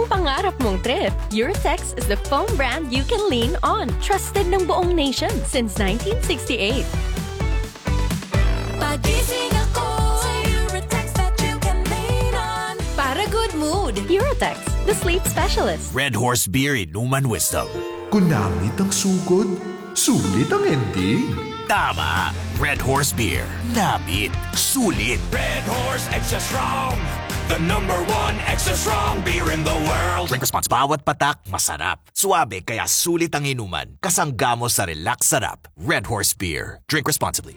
Anong pangarap mong trip? Eurotex is the foam brand you can lean on. Trusted ng buong nation since 1968. Pagising ako sa Eurotex that you can lean on. Para good mood, Eurotex, the sleep specialist. Red Horse Beer Inuman Wisdom. Kunamit ang sugod, sulit ang ending. Tama! Red Horse Beer. Namit. Sulit. Red Horse Extra Strong, the #1 extra strong beer in the world. Drink response. Bawat patak, masarap. Suabe, kaya sulit ang inuman. Kasangga mo sa relax sarap. Red Horse Beer. Drink responsibly.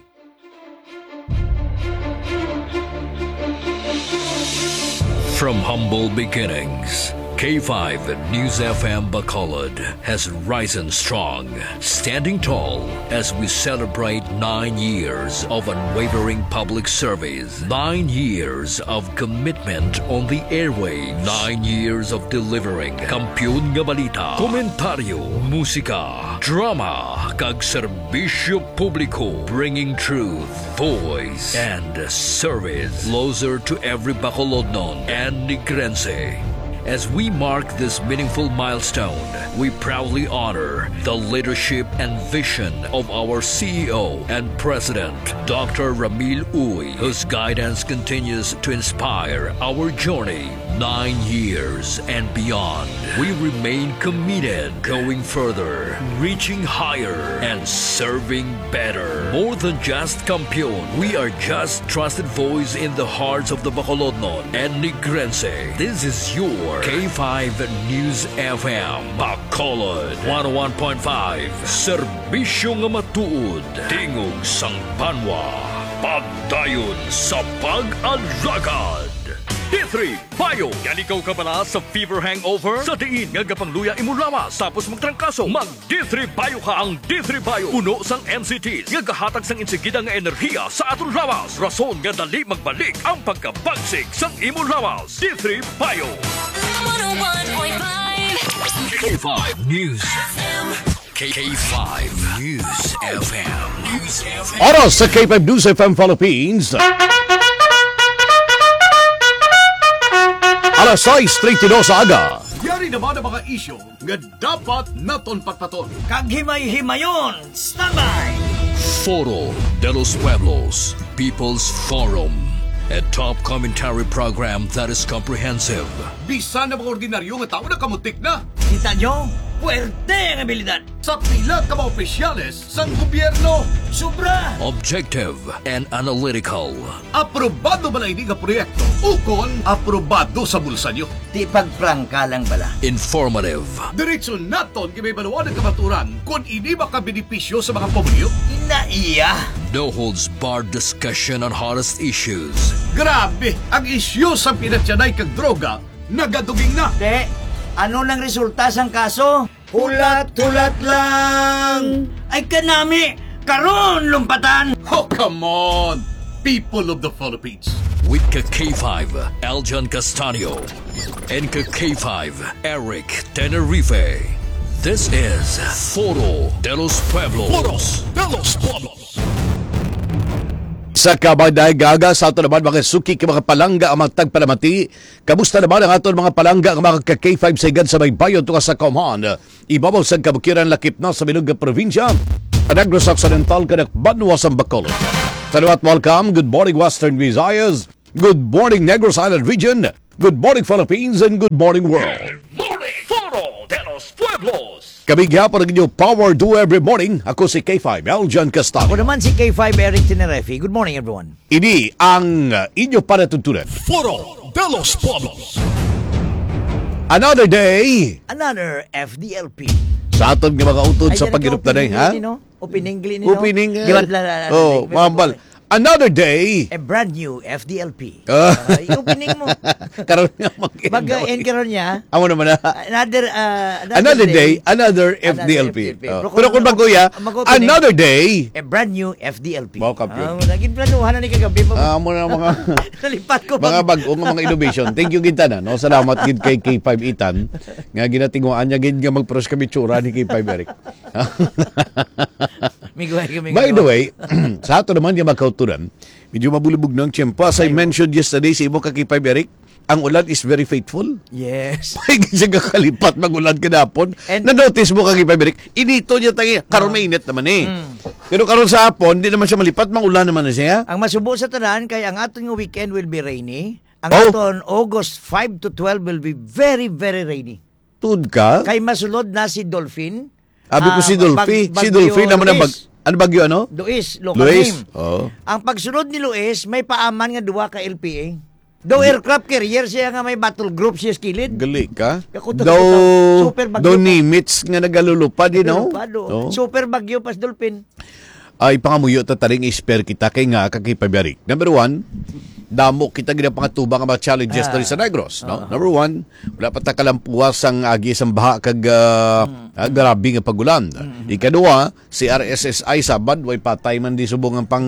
From humble beginnings, K5 News FM Bacolod has risen strong, standing tall as we celebrate 9 years of unwavering public service, 9 years of commitment on the airwaves, 9 years of delivering kampiyon nga balita, komentaryo, musika, drama, kag serbisyo publiko, bringing truth, voice, and service closer to every Bacolodnon and Negrense. As we mark this meaningful milestone, we proudly honor the leadership and vision of our CEO and President, Dr. Ramil Uy, whose guidance continues to inspire our journey 9 years and beyond. We remain committed, going further, reaching higher, and serving better. More than just kampiyon, we are just trusted voice in the hearts of the Bacolodnon and Negrense. This is your K5 News FM Bacolod 101.5. Serbisyo nga matuod, tingog sang banwa, pagdayon sa pag-alagad. D3 Bayo! Yan ikaw ka pala sa fever hangover? Sa diin nga gapangluya imulawas tapos magtrangkaso. Mag D3 Bayo ka. Ang D3 Bayo puno sang NCTs nga gahatag sang insigida nga enerhiya sa atong lawas. Rason nga dali magbalik ang pagkabagsik sang imulawas. D3 Bayo. 101.5 K5 News K5 News FM. Oras sa K5 News FM Philippines. Alas 6:32 sa aga. Yari naman ang mga isyo nga dapat naton patpaton. Kag himay-himayon, standby! Foro de los Pueblos, People's Forum, a top commentary program that is comprehensive. Bisan na mga ordinaryo nga tao na kamutik na. Kita nyo? Puerte ang abilidad. Sa pila ka mga opisyales sa gobyerno. Sobra! Objective and analytical. Aprobado ba na ini nga proyekto? Ukon, aprobado sa bulsa nyo. Di pagprangka lang bala. Informative. Diretso naton kay may baluan ng kabaturan kung ini makabenepisyo sa mga pamilyo. Inaiya! No holds barred discussion on hottest issues. Grabe! Ang isyu sa pinatyanay kag droga nagaduging na. De, ano nang resulta sang kaso? Hulat-hulat lang! Ay kanami! Karon lumpatan! Oh, come on! People of the Philippines. With K5, Aljan Castanio. And K5, Eric Tenerife. This is Foro de los Pueblos. Foros de los Pueblos. Sa kabanday gaga sa ato naman mga suki ka mga palangga ang mga tagpalamati. Kamusta naman ang ato mga palangga ang mga K5 sagad sa may bayon tuwa sa Common. Ibabaw sa kabukiran lakip na sa Minugga Provincia. Negros Occidental kanak Banwa sa Bacolod. Salamat, welcome. Good morning Western Visayas. Good morning Negros Island Region. Good morning Philippines and good morning world. Morning Foro de los Pueblos. Kami gyapon ang inyong Power Do every morning. Ako si K5, Aljan Castaco. Ako naman si K5 Eric Tenerife. Good morning everyone. Ini ang inyong panatuntunan. Foro de los Pueblos. Another day. Another FDLP. Sa aton nga mga utod sa paghirup na day, ha? Opening. Opening. Oh, mambal. Another day. A brand new FDLP. Opening mo. Karon nga Mag-end karon niya. Amo naman na. Another day, another FDLP. Pero kung bagoya, another day. A brand new FDLP. Wow, kampiyon. Naging planuhan na ni kagabi pa. Amo na mga nalipat ko mga bago nga mga innovation. Thank you gintana, no? Salamat gid kay K5 Itan. Nga ginatinguan niya gid nga mag-pros kami tsura ni K5 Eric. By the way, sa ato naman yung magkauturan, medyo mabulubog ng tiyempo. As I mentioned yesterday sa imo ka K5 Eric, ang ulan is very faithful. Yes. May siya kakalipat mag-ulan kanapon. And- Na-notice mo kag Ipay-Berik, inito niya tayo. Karon mainit naman eh. Pero karon sa hapon, di naman siya malipat, mang-ulan naman na siya. Ang masubo sa tanan kay ang aton nga weekend will be rainy. Ang Oh. aton August 5 to 12 will be very, very rainy. Tud ka? Kay masulod na si Dolphin. Abi ko si Dolphy. Si Bagyo Dolphy naman ang Luis. ano bagyo ano? Luis, Luis. Luis. Oh. Ang pagsunod ni Luis, may paaman nga duwa ka LPA. Daw aircraft carrier siya nga may battle group siya skilid. Gali ka? Kakutot- Daw, super bagyo daw pa. nimits nga nagalulupad, you know? Oh. Super bagyo pas Dolphin. Ay, pangamuyo tataring i-spare kita kay nga kakipabyarik. Number one, damo kita gina pangatubang ang mga challenges dali sa Negros. No? Number one, wala pa takalampuwas ang agi isang baha kag grabe nga pagulan. Ikaduwa, si RSSI sabad, way patay man di subong ang pang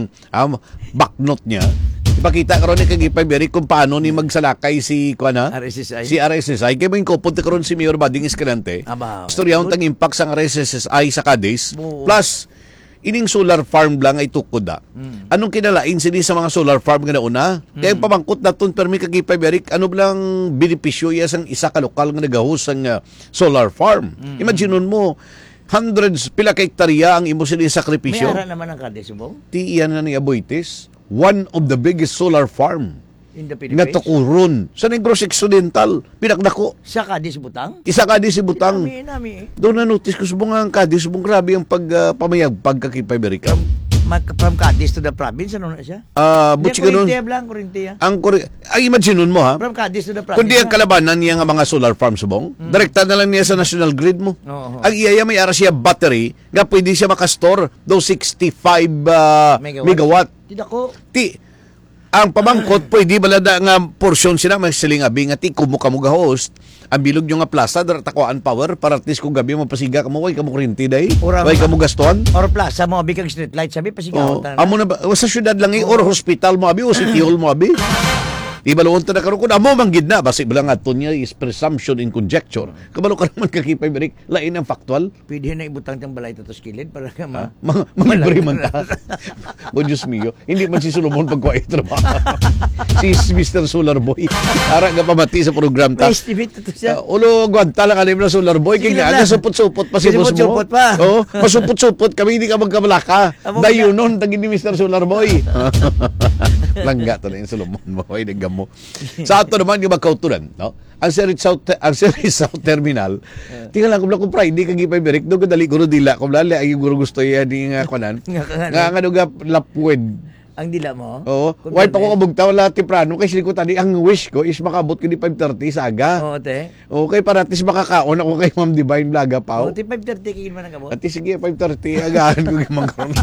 baknot niya. Ipakita karon ni kag Ipay-Berik kung paano ni magsalakay si kuana RSSI. si RSSI kay may kopod karon si Mayor Bading Escalante. Aba, Istorya tang impact sa RSSI sa Cadiz Oo. plus ining solar farm lang ay tukod da. Anong kinalain sini sa mga solar farm nga nauna? Kaya pamangkot naton permi kag Ipay-Berik ano blang benepisyo ya sang isa ka lokal nga nagahus sang solar farm. Imagine mo hundreds pila ka hektarya ang imo sila May sakripisyo. ara naman ang Cadiz, subong Ti iyan na ni Aboites, one of the biggest solar farm in the nga Philippines. tukuron sa Negros Occidental. Pinakdako. Sa Cadiz butang. Isa ka di si Butang. Nami. Doon na notice ko subong ang Cadiz, subong grabe ang pamayag pagkakipay-Berik. From Cadiz to the province, ano na siya? Butsi ka nun. Kurintiya blang, Kurintiya. Ay, imagine nun mo ha. From Cadiz to the province. Kundi ang kalabanan niya nga mga solar farm subong, direkta na lang niya sa national grid mo. Oo. Ang iyaya may ara siya battery nga pwede siya makastore daw 65 megawatt. Tidak ko. Ang pamangkot pwede balada nga porsyon sila may silingabi nga ti kumuka mo host ang bilog nyo nga plaza dara takuan power para at least kung gabi mo pasiga ka mo way ka mo kuryente day Ora way mga- ka mo gaston. Or plaza mo, abig kang street light, sabi, Oh, pasigaw. amo na ba sa syudad lang or hospital mo abi o city hall mo abi. Ibalon ta na karon kun amo manggid na basi bilang aton niya is presumption in conjecture. Kabalo ka naman kakipay-Berik lain ang factual. Pwede na ibutang tang balay to skilid para ka Mangibre man ta. Oh, Diyos mio. Hindi man si Solomon pagkuha trabaho. Si Mr. Solar Boy. Ara nga pamati sa program ta. May estimate to siya. Ulo, gwanta lang alim na Solar Boy. Sige Kaya lang. nga, supot-supot pa si boss mo. Supot-supot pa. Oo, masupot-supot. Kami hindi ka magkamalaka. Amo Dayo nun, tagin ni Mr. Solar Boy. Langga to na yung Solomon Boy. Nagam mo. Sa ato naman, yung magkauturan. No? Ang Series South Terminal, tingnan lang kung Friday, kag Ipay-Berik, doon kadali guro dila. Kung lali, ay guro gusto yan nga kunan. Nga nga lapwed. Ang dila mo? Oo. Kung Why pa ko ganun. kabugtaw wala tiprano kay sili ko tani ang wish ko is makabot ko ni 5:30 saga. Oo, te. Okay, para at least makakaon ako kay Ma'am Divine Blaga pa. Oo, te, 5:30 kagin man ang kabot. At least sige 5:30 agahan ko gimang karon.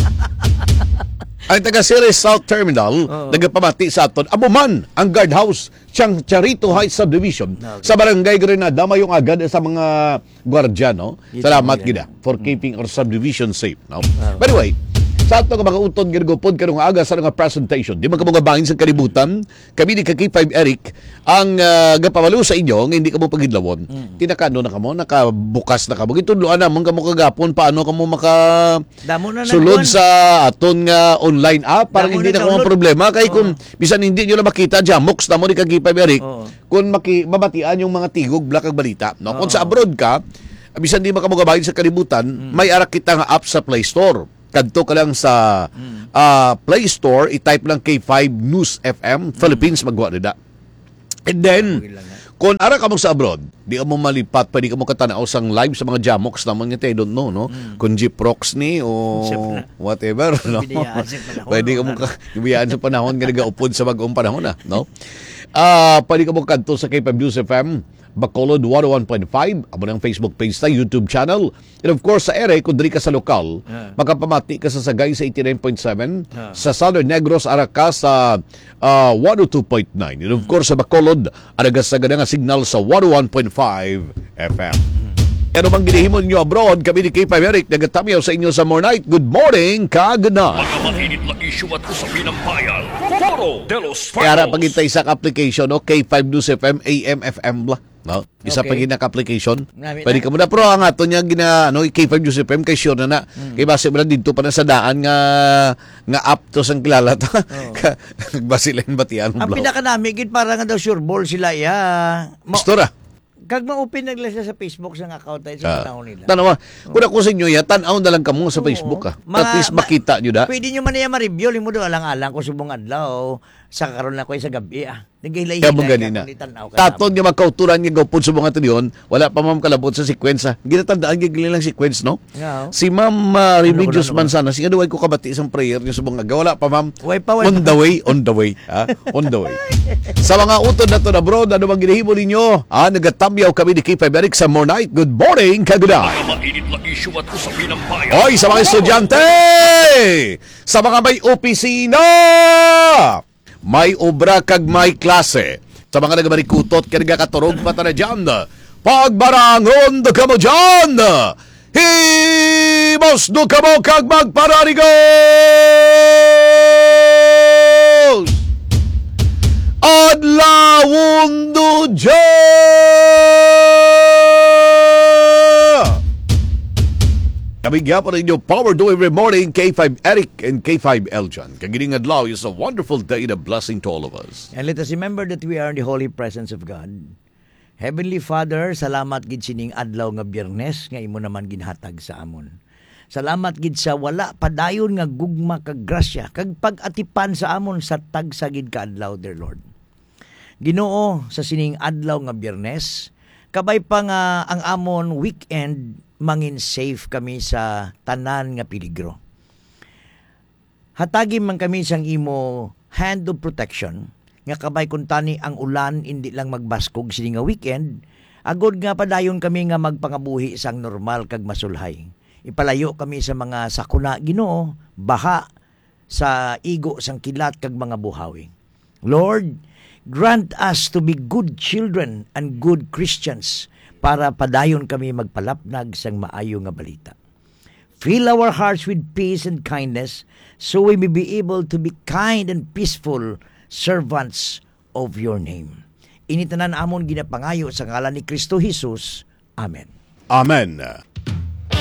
Ang taga Ceres South Terminal nagapamati sa aton abuman ang guardhouse siyang Charito Heights Subdivision sa barangay Grenada mayong agad sa mga gwardiya no. Salamat gida for keeping our subdivision safe no. By the way, sa ato nga mga utod girgopod karong aga sa nga presentation di man kamo bangin sa kalibutan kami ni Kaki5 Eric ang gapamalo sa inyo nga hindi kamo pagidlawon tinakano na kamo nakabukas na kamo gitudloan namon kamo kagapon paano kamo maka Damo na sulod nagkuhan. sa aton nga online app para Damo hindi na na ko download. problema kay kung bisan hindi nyo na makita jamox na mo ni Kaki5 Eric Oo. kung mabatian yung mga tigog black kag balita no kung sa abroad ka bisan di makamugabahin sa kalibutan may arak kita nga app sa Play Store kadto ka lang sa Play Store i-type lang K5 News FM Philippines magwa nida and then kung ara ka mo sa abroad di ka mo malipat pwede ka mo katanaw sang live sa mga jamox naman nga tayo don't know no kung Jeep Rocks ni o Siyempre. whatever no Bibiyaan sa panahon, pwede ka mo no? ibiyaan sa panahon nga nagaupod sa bagong panahon na no pwede ka mo kanto sa K5 News FM Bacolod 101.5 amo ng Facebook page ta YouTube channel and of course sa ere kung diri ka sa lokal makapamati ka sa Sagay sa 89.7 sa Southern Negros ara ka sa 102.9 and of course sa Bacolod ara ka sa nga signal sa 101.5 FM. Ano bang ginihimo ninyo abroad? Kami ni K5 Eric nagatamiyaw sa inyo sa more night. Good morning, kaganay. Mga mainit na issue at usapin ng bayan. Foro de los Kaya Faros. pagintay sa application, no? K5 News FM, AM, FM bla. No? Isa Okay. pa ginaka-application. Nami Pwede na. ka mo na. Pero ang ato niya K5 News FM, kay sure na. Kay base mo na dito pa na sa daan nga app to sang kilala ta. Basilan batian mo. Ang pinakanami, gid para nga daw sure ball sila Istora. Kag ma-open nagla siya sa Facebook sa account ay sa panahon nila. Tanawa. Kuna ko sa inyo, tanaw na lang kamo sa Facebook. At least makita nyo da. Pwede nyo man niya ma-review. Limo doon alang-alang ko subong adlaw. Sa karon na ko sa gabi. Nagihilay-hilay. Kaya mong ganina. Taton nga magkauturan nga gawpon sa mga yun, wala pa ma'am kalabot sa sequence. Ginatandaan nga lang sequence, no? Yeah. Si Ma'am Remedios Manzana, sige duway ko kabati isang prayer niya sa mga wala pa ma'am. Way pa. On the way. On the way. Sa mga utod na to na bro, ano bang ginahimo ninyo? Nagatamyaw kami ni K5 Eric sa more night. Good morning, kaguday. Mainit na issue at usapin ng bayan. Hoy, sa mga estudyante! Sa mga may opisina! May obra kag may klase. Sa mga nagamarikutot, kaya nagakaturog pa na dyan. Pagbarangon do ka mo dyan! Himos do ka mo kag magparanigos! Adlawon do dyan! Kabigyan pa rin yung Power Do every morning, K5 Eric and K5 Eljan. Kagiling adlaw is a wonderful day and a blessing to all of us. And let us remember that we are in the holy presence of God. Heavenly Father, salamat gid sining adlaw nga Biyernes nga imo naman ginhatag sa amon. Salamat gid sa wala padayon nga gugma kag grasya kag pag-atipan sa amon sa tagsa gid ka adlaw, dear Lord. Ginoo, sa sining adlaw nga Biyernes, kabay pa nga ang amon weekend mangin safe kami sa tanan nga peligro. Hatagi man kami sang imo hand of protection nga kabay kun tani ang ulan hindi lang magbaskog sini nga weekend, agod nga padayon kami nga magpangabuhi sang normal kag masulhay. Ipalayo kami sa mga sakuna, Ginoo, baha sa igo sang kilat kag mga buhawi. Lord, grant us to be good children and good Christians para padayon kami magpalapnag sang maayo nga balita. Fill our hearts with peace and kindness so we may be able to be kind and peaceful servants of your name. Initanan amon ginapangayo sa ngalan ni Kristo Jesus. Amen. Amen.